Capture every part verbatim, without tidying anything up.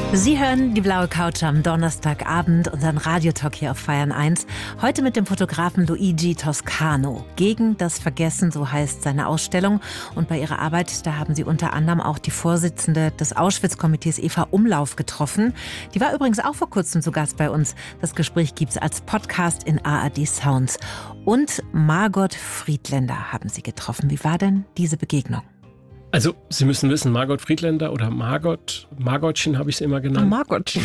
Sie hören die blaue Couch am Donnerstagabend, unseren Radiotalk hier auf Feiern eins. Heute mit dem Fotografen Luigi Toscano. Gegen das Vergessen, so heißt seine Ausstellung. Und bei ihrer Arbeit, da haben Sie unter anderem auch die Vorsitzende des Auschwitz-Komitees Eva Umlauf getroffen. Die war übrigens auch vor kurzem zu Gast bei uns. Das Gespräch gibt's als Podcast in A R D Sounds. Und Margot Friedländer haben Sie getroffen. Wie war denn diese Begegnung? Also, Sie müssen wissen, Margot Friedländer oder Margot, Margotchen habe ich sie immer genannt. Oh, Margotchen.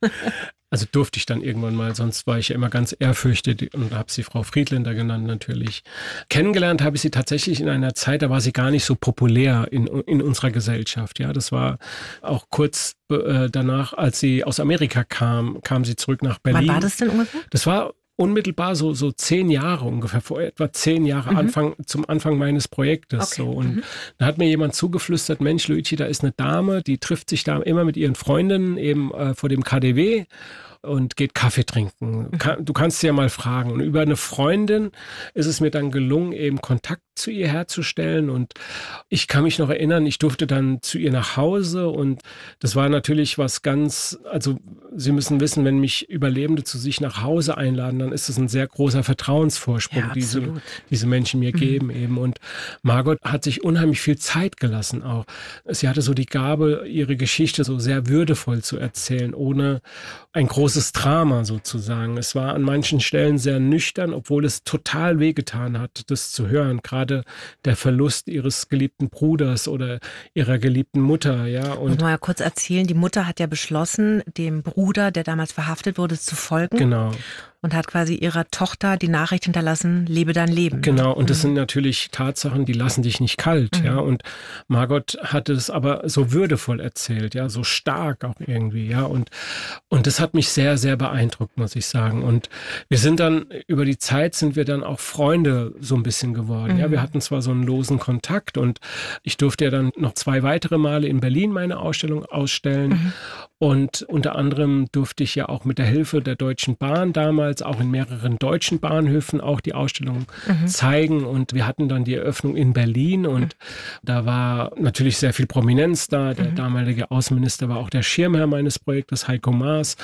Also durfte ich dann irgendwann mal, sonst war ich ja immer ganz ehrfürchtig und habe sie Frau Friedländer genannt natürlich. Kennengelernt habe ich sie tatsächlich in einer Zeit, da war sie gar nicht so populär in, in unserer Gesellschaft. Ja, das war auch kurz äh, danach, als sie aus Amerika kam, kam sie zurück nach Berlin. Wann war das denn ungefähr? Das war unmittelbar so, so zehn Jahre ungefähr, vor etwa zehn Jahre Mhm. Anfang, zum Anfang meines Projektes. Okay. So. Und Mhm. da hat mir jemand zugeflüstert, Mensch, Luigi, da ist eine Dame, die trifft sich da immer mit ihren Freundinnen eben äh, vor dem K D W und geht Kaffee trinken. Kann, du kannst sie ja mal fragen. Und über eine Freundin ist es mir dann gelungen, eben Kontakt zu ihr herzustellen. Und ich kann mich noch erinnern, ich durfte dann zu ihr nach Hause. Und das war natürlich was ganz, also Sie müssen wissen, wenn mich Überlebende zu sich nach Hause einladen, dann ist es ein sehr großer Vertrauensvorsprung, Ja, diese, absolut. diese Menschen mir Mhm. geben eben. Und Margot hat sich unheimlich viel Zeit gelassen auch. Sie hatte so die Gabe, ihre Geschichte so sehr würdevoll zu erzählen, ohne ein großes Drama sozusagen. Es war an manchen Stellen sehr nüchtern, obwohl es total wehgetan hat, das zu hören. Gerade der Verlust ihres geliebten Bruders oder ihrer geliebten Mutter, ja. Muss Und man ja kurz erzählen, die Mutter hat ja beschlossen, dem Bruder, der damals verhaftet wurde, zu folgen. genau. Und hat quasi ihrer Tochter die Nachricht hinterlassen, lebe dein Leben. Genau, und das Mhm. sind natürlich Tatsachen, die lassen dich nicht kalt, Mhm. ja. Und Margot hat es aber so würdevoll erzählt, ja, so stark auch irgendwie, ja. Und, und das hat mich sehr, sehr beeindruckt, muss ich sagen. Und wir sind dann, über die Zeit sind wir dann auch Freunde so ein bisschen geworden, Mhm. ja. Wir hatten zwar so einen losen Kontakt und ich durfte ja dann noch zwei weitere Male in Berlin meine Ausstellung ausstellen. Mhm. Und unter anderem durfte ich ja auch mit der Hilfe der Deutschen Bahn damals auch in mehreren deutschen Bahnhöfen auch die Ausstellung Mhm. zeigen. Und wir hatten dann die Eröffnung in Berlin und da war natürlich sehr viel Prominenz da. Der Mhm. damalige Außenminister war auch der Schirmherr meines Projektes, Heiko Maas.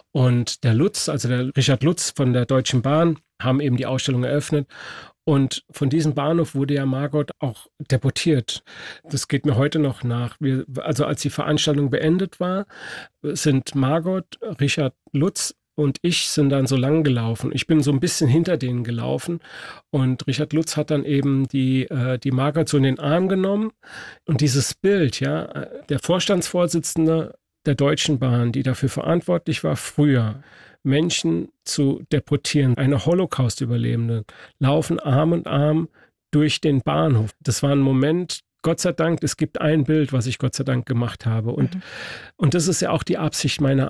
Und der Lutz, also der Richard Lutz von der Deutschen Bahn, haben eben die Ausstellung eröffnet. Und von diesem Bahnhof wurde ja Margot auch deportiert. Das geht mir heute noch nach. Wir, also als die Veranstaltung beendet war, sind Margot, Richard Lutz und ich sind dann so lang gelaufen. Ich bin so ein bisschen hinter denen gelaufen und Richard Lutz hat dann eben die, äh, die Margot so in den Arm genommen. Und dieses Bild, ja, der Vorstandsvorsitzende der Deutschen Bahn, die dafür verantwortlich war, früher Menschen zu deportieren, eine Holocaust-Überlebende, laufen Arm in Arm durch den Bahnhof. Das war ein Moment, Gott sei Dank, es gibt ein Bild, was ich Gott sei Dank gemacht habe. Und, Mhm. und das ist ja auch die Absicht meiner